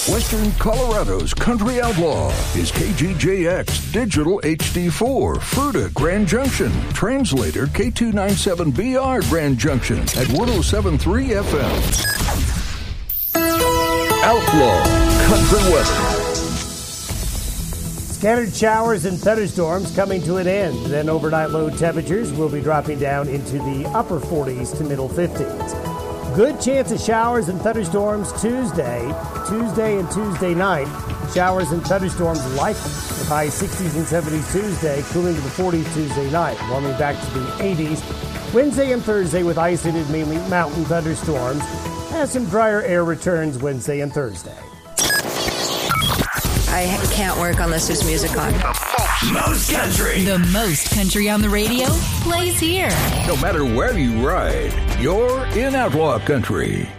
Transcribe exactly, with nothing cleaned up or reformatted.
Western Colorado's Country Outlaw is K G J X Digital H D four, Fruita, Grand Junction. Translator K two ninety-seven B R, Grand Junction at one oh seven point three F M. Outlaw Country Weather. Scattered showers and thunderstorms coming to an end. Then overnight low temperatures will be dropping down into the upper forties to middle fifties. Good chance of showers and thunderstorms Tuesday, Tuesday and Tuesday night. Showers and thunderstorms likely with high sixties and seventies Tuesday, cooling to the forties Tuesday night, warming back to the eighties. Wednesday and Thursday with isolated mainly mountain thunderstorms. As some drier air returns Wednesday and Thursday. I can't work unless there's music on. Most country. The most country on the radio plays here. No matter where you ride, you're in Outlaw Country.